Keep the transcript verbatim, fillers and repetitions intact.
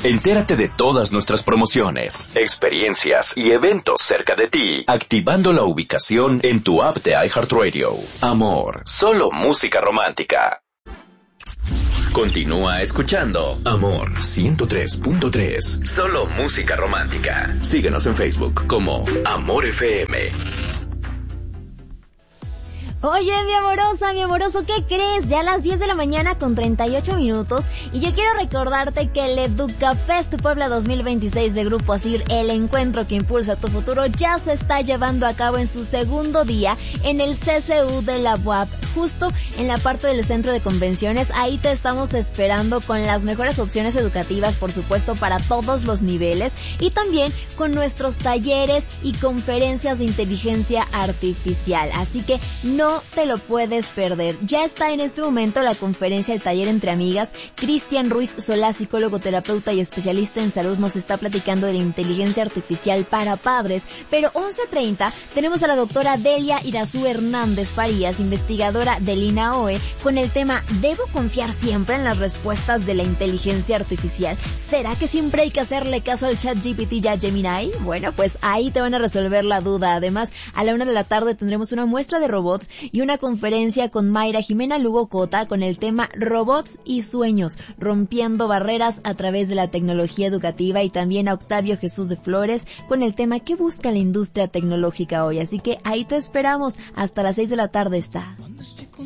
Entérate de todas nuestras promociones, experiencias y eventos cerca de ti, activando la ubicación en tu app de iHeartRadio. Amor, solo música romántica. Continúa escuchando Amor ciento tres punto tres. Solo música romántica. Síguenos en Facebook como Amor F M. Oye, mi amorosa, mi amoroso, ¿qué crees? Ya a las diez de la mañana con treinta y ocho minutos y yo quiero recordarte que el EducaFest Puebla dos mil veintiséis de Grupo Asir, el encuentro que impulsa tu futuro, ya se está llevando a cabo en su segundo día en el C C U de la U A P, justo en la parte del centro de convenciones. Ahí te estamos esperando con las mejores opciones educativas, por supuesto, para todos los niveles, y también con nuestros talleres y conferencias de inteligencia artificial. Así que no No te lo puedes perder. Ya está en este momento la conferencia El Taller Entre Amigas. Cristian Ruiz Solá, psicólogo, terapeuta y especialista en salud, nos está platicando de la inteligencia artificial para padres. Pero once treinta tenemos a la doctora Delia Irazú Hernández Farías, investigadora del INAOE, con el tema ¿debo confiar siempre en las respuestas de la inteligencia artificial? ¿Será que siempre hay que hacerle caso al ChatGPT y a Gemini? Bueno, pues ahí te van a resolver la duda. Además, a la una de la tarde tendremos una muestra de robots y una conferencia con Mayra Jimena Lugo Cota con el tema Robots y Sueños, rompiendo barreras a través de la tecnología educativa, y también a Octavio Jesús de Flores con el tema ¿qué busca la industria tecnológica hoy? Así que ahí te esperamos, hasta las seis de la tarde está.